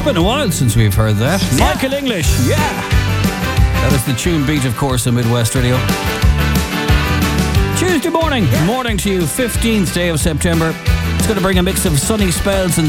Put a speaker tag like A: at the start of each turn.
A: been a while since we've heard that.
B: Yeah.
A: Michael English, yeah. That is the tune beat, of course, on Midwest Radio. Tuesday morning to you, 15th day of September. It's going to bring a mix of sunny spells and